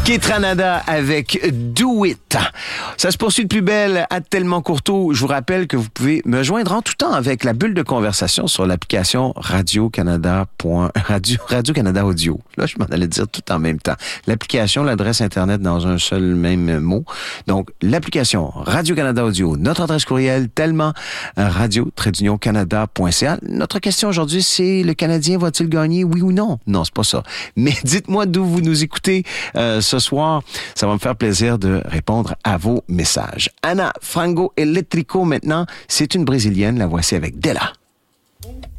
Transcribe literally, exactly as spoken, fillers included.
Ketranada avec Do It. Ça se poursuit de plus belle à tellement courto. Je vous rappelle que vous pouvez me joindre en tout temps avec la bulle de conversation sur l'application Radio-Canada. Radio, Radio-Canada Audio. Là, je m'en allais dire tout en même temps. L'application, l'adresse Internet dans un seul même mot. Donc, l'application Radio-Canada Audio. Notre adresse courriel, tellement radio-canada point c a. Notre question aujourd'hui, c'est le Canadien va-t-il gagner, oui ou non? Non, c'est pas ça. Mais dites-moi d'où vous nous écoutez euh, ce soir. Ça va me faire plaisir de répondre à vos messages. Ana Frango Elétrico maintenant, c'est une Brésilienne. La voici avec Della.